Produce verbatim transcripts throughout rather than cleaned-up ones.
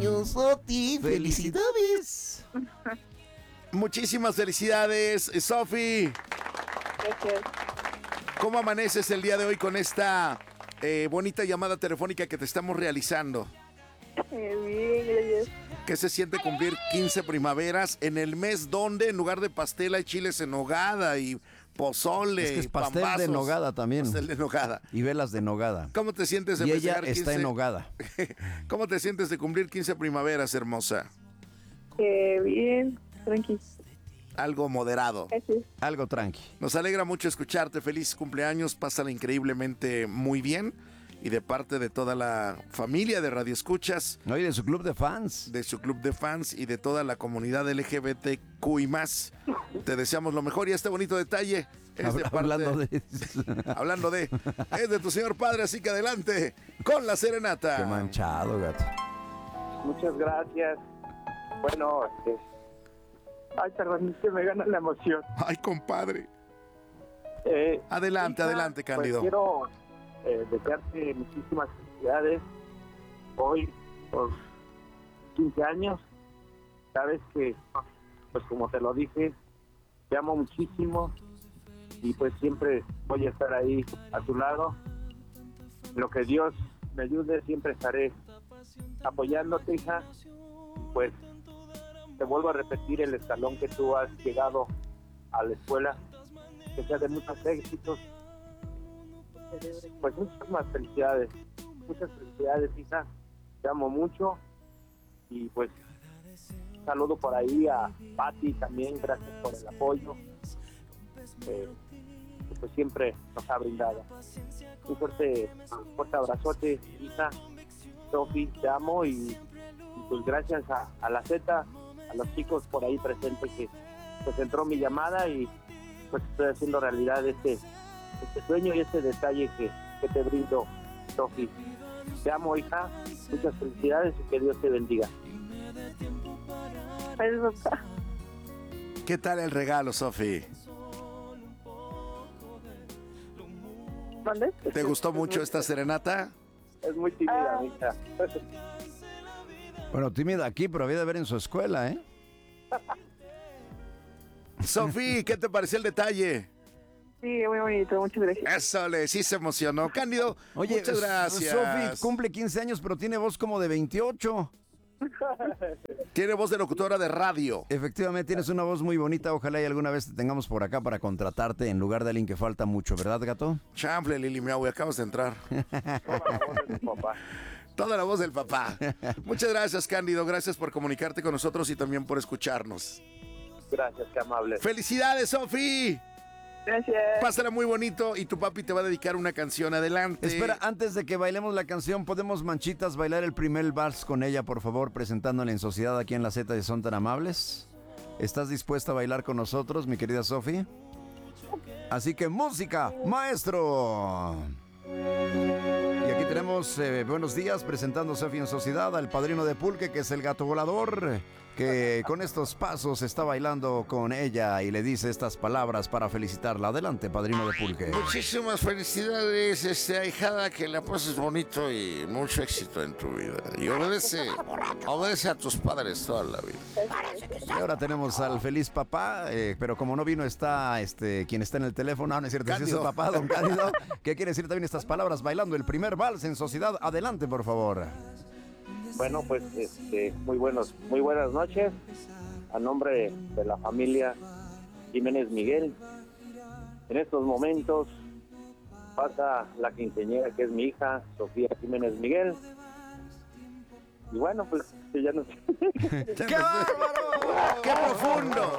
cumpleaños a ti. ¡Felicidades! Muchísimas felicidades, Sofi. Gracias. ¿Cómo amaneces el día de hoy con esta eh, bonita llamada telefónica que te estamos realizando? Eh, bien, gracias. ¿Qué se siente cumplir quince primaveras en el mes donde en lugar de pastel hay chiles en nogada y pozole? Es que es pastel pambazos, de nogada también. Pastel de nogada. Y velas de nogada. ¿Cómo te sientes de Y ella festejar está quince? en nogada. ¿Cómo te sientes de cumplir quince primaveras, hermosa? Eh, bien, tranquilo. Algo moderado. Gracias. Algo tranqui. Nos alegra mucho escucharte. Feliz cumpleaños. Pásala increíblemente muy bien. Y de parte de toda la familia de Radio Escuchas. No, y de su club de fans. De su club de fans y de toda la comunidad L G B T Q y más. Te deseamos lo mejor y este bonito detalle es de parte, Hablando de... hablando de... Es de tu señor padre, así que adelante con la serenata. Qué manchado, gato. Muchas gracias. Bueno, este... Ay, perdón, es que me gana la emoción. Ay, compadre. Eh, Adelante, hija, adelante, Cándido. Pues quiero eh, desearte muchísimas felicidades hoy por quince años. Sabes que, pues como te lo dije, te amo muchísimo y pues siempre voy a estar ahí a tu lado. Lo que Dios me ayude, siempre estaré apoyándote, hija. Pues te vuelvo a repetir el escalón que tú has llegado a la escuela, que sea de muchos éxitos. Pues muchas más felicidades, muchas felicidades, hija. Te amo mucho y pues un saludo por ahí a Pati también, gracias por el apoyo eh, que pues siempre nos ha brindado. Un fuerte, un fuerte abrazote, hija. Sofi, te amo y, y pues gracias a, a la Z, a los chicos por ahí presentes que pues entró mi llamada y pues estoy haciendo realidad este este sueño y este detalle que, que te brindo, Sofi. Te amo, hija, muchas felicidades y que Dios te bendiga. Gracias, papá. ¿Qué tal el regalo, Sofi? ¿Mande? ¿Te gustó mucho esta serenata? Es muy tímida, Ah. hija. Bueno, tímida aquí, pero había de ver en su escuela, ¿eh? Sofi, ¿qué te pareció el detalle? Sí, muy bonito, muchas gracias. Eso, le sí se emocionó. Cándido, Oye, muchas gracias. Sofi cumple quince años, pero tiene voz como de veintiocho. Tiene voz de locutora de radio. Efectivamente, tienes una voz muy bonita. Ojalá y alguna vez te tengamos por acá para contratarte en lugar de alguien que falta mucho, ¿verdad, gato? Chample, Lili Miau, acabas de entrar. Toda la voz del papá. Muchas gracias, Cándido. Gracias por comunicarte con nosotros y también por escucharnos. Gracias, qué amable. ¡Felicidades, Sofi! Gracias. Pásala muy bonito y tu papi te va a dedicar una canción. Adelante. Espera, antes de que bailemos la canción, ¿podemos, Manchitas, bailar el primer vals con ella, por favor, presentándola en sociedad aquí en la Z de Son Tan Amables? ¿Estás dispuesta a bailar con nosotros, mi querida Sofi? Así que música, maestro. Y aquí tenemos eh, buenos días presentando Sofi en sociedad al padrino de Pulque, que es el gato volador, que con estos pasos está bailando con ella y le dice estas palabras para felicitarla. Adelante, padrino de Pulque. Muchísimas felicidades, este, ahijada, que la pases bonito y mucho éxito en tu vida. Y obedece, obedece a tus padres toda la vida. Y ahora tenemos al feliz papá, eh, pero como no vino está este quien está en el teléfono, no, no es cierto, es su papá, don Cándido, que quiere decir también estas palabras bailando el primer vals en sociedad. Adelante, por favor. Bueno, pues este, muy buenos, muy buenas noches. A nombre de la familia Jiménez Miguel, en estos momentos pasa la quinceañera, que es mi hija, Sofía Jiménez Miguel. Y bueno, pues que ya no sé. ¡Qué bárbaro! ¡Qué profundo!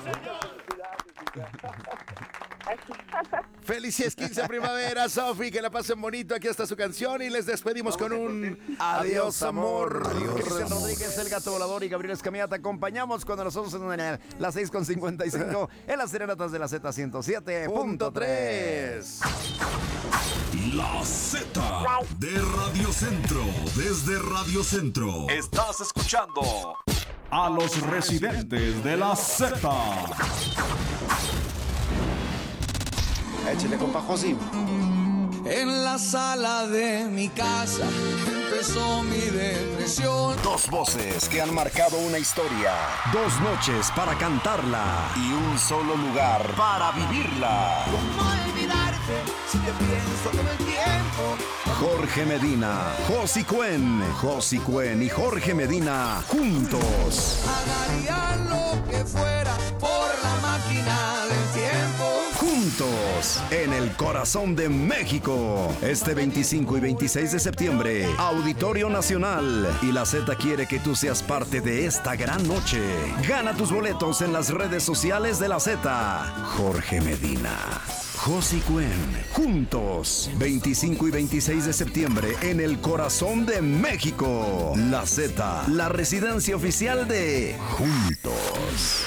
Felices quince primavera, Sofi, que la pasen bonito. Aquí está su canción y les despedimos con un adiós, amor. Adiós. Cristian Rodríguez, el gato volador, y Gabriel Escamilla te acompañamos cuando nosotros son las seis con cincuenta y cinco en las serenatas de la Z ciento siete punto tres. La Z de Radio Centro, desde Radio Centro. Estás escuchando a los residentes de la Z. Échale, compa José. En la sala de mi casa empezó mi depresión. Dos voces que han marcado una historia. Dos noches para cantarla. Y un solo lugar para vivirla. ¿Cómo olvidarte si te pienso todo el tiempo? Jorge Medina, Josi Cuen, Josi Cuen y Jorge Medina juntos. Pagaría lo que fuera por la máquina del tiempo. Juntos, en el corazón de México. Este veinticinco y veintiséis de septiembre, Auditorio Nacional. Y la Z quiere que tú seas parte de esta gran noche. Gana tus boletos en las redes sociales de la Z. Jorge Medina, Josi Cuen, juntos, veinticinco y veintiséis de septiembre en el corazón de México. La Z, la residencia oficial de Juntos.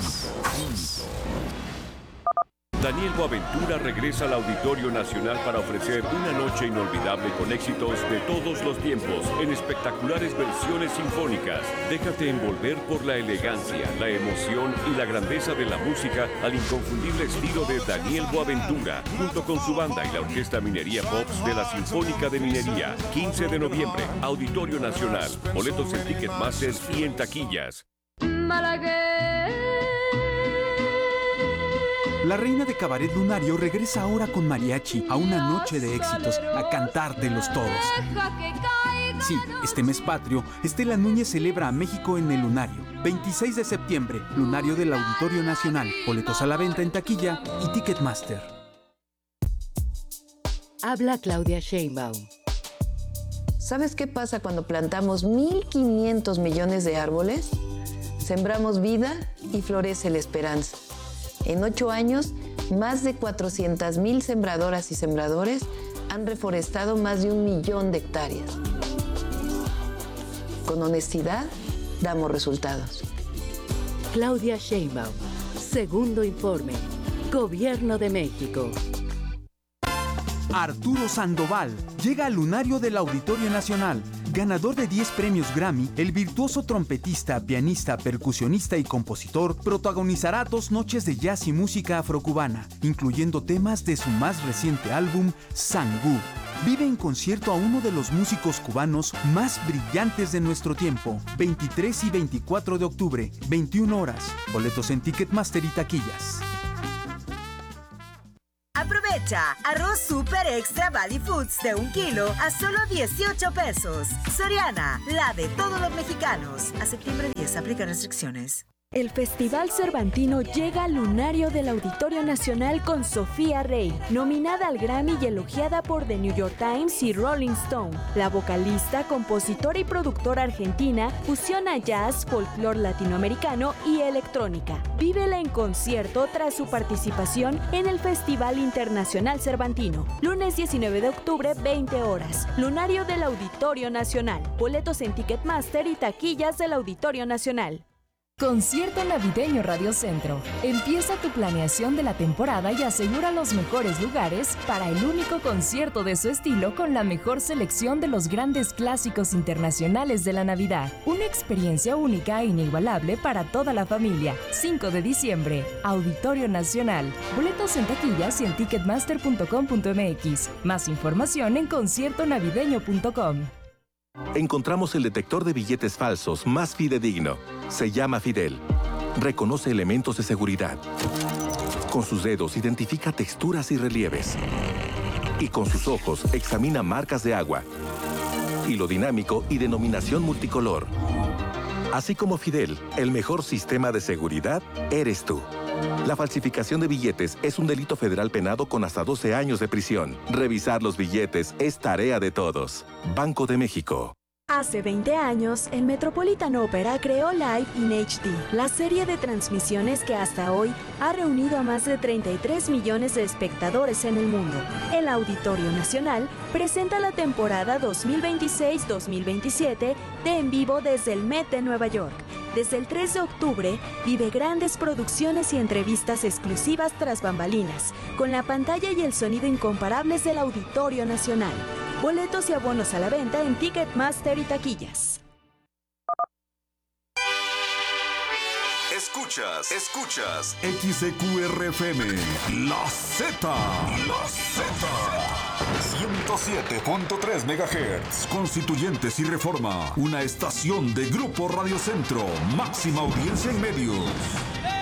Daniel Boaventura regresa al Auditorio Nacional para ofrecer una noche inolvidable con éxitos de todos los tiempos en espectaculares versiones sinfónicas. Déjate envolver por la elegancia, la emoción y la grandeza de la música al inconfundible estilo de Daniel Boaventura, junto con su banda y la Orquesta Minería Pops de la Sinfónica de Minería. quince de noviembre, Auditorio Nacional. Boletos en Ticketmaster y en taquillas. La reina de Cabaret Lunario regresa ahora con mariachi a una noche de éxitos, a cantártelos todos. Sí, este mes patrio, Estela Núñez celebra a México en el Lunario. veintiséis de septiembre, Lunario del Auditorio Nacional. Boletos a la venta en taquilla y Ticketmaster. Habla Claudia Sheinbaum. ¿Sabes qué pasa cuando plantamos mil quinientos millones de árboles? Sembramos vida y florece la esperanza. En ocho años, más de cuatrocientas mil sembradoras y sembradores han reforestado más de un millón de hectáreas. Con honestidad, damos resultados. Claudia Sheinbaum, segundo informe, Gobierno de México. Arturo Sandoval llega al Lunario del Auditorio Nacional. Ganador de diez premios Grammy, el virtuoso trompetista, pianista, percusionista y compositor protagonizará dos noches de jazz y música afrocubana, incluyendo temas de su más reciente álbum, Sangú. Vive en concierto a uno de los músicos cubanos más brillantes de nuestro tiempo. veintitrés y veinticuatro de octubre, veintiuna horas. Boletos en Ticketmaster y taquillas. Aprovecha arroz super extra Valley Foods de un kilo a solo dieciocho pesos. Soriana, la de todos los mexicanos. A septiembre diez, aplica restricciones. El Festival Cervantino llega al Lunario del Auditorio Nacional con Sofía Rey, nominada al Grammy y elogiada por The New York Times y Rolling Stone. La vocalista, compositora y productora argentina fusiona jazz, folclore latinoamericano y electrónica. Vívela en concierto tras su participación en el Festival Internacional Cervantino. Lunes diecinueve de octubre, veinte horas. Lunario del Auditorio Nacional. Boletos en Ticketmaster y taquillas del Auditorio Nacional. Concierto Navideño Radio Centro. Empieza tu planeación de la temporada y asegura los mejores lugares para el único concierto de su estilo con la mejor selección de los grandes clásicos internacionales de la Navidad. Una experiencia única e inigualable para toda la familia. cinco de diciembre, Auditorio Nacional. Boletos en taquillas y en ticketmaster punto com punto m x. Más información en concierto navideño punto com. Encontramos el detector de billetes falsos más fidedigno. Se llama Fidel. Reconoce elementos de seguridad. Con sus dedos identifica texturas y relieves. Y con sus ojos examina marcas de agua. Hilo dinámico y denominación multicolor. Así como Fidel, el mejor sistema de seguridad eres tú. La falsificación de billetes es un delito federal penado con hasta doce años de prisión. Revisar los billetes es tarea de todos. Banco de México. Hace veinte años, el Metropolitan Opera creó Live in H D, la serie de transmisiones que hasta hoy ha reunido a más de treinta y tres millones de espectadores en el mundo. El Auditorio Nacional presenta la temporada dos mil veintiséis dos mil veintisiete de En Vivo desde el Met de Nueva York. Desde el tres de octubre, vive grandes producciones y entrevistas exclusivas tras bambalinas, con la pantalla y el sonido incomparables del Auditorio Nacional. Boletos y abonos a la venta en Ticketmaster y taquillas. Escuchas, escuchas. X E Q R F M, La Z. La Z. ciento siete punto tres megahertz. Constituyentes y Reforma. Una estación de Grupo Radio Centro. Máxima audiencia en medios.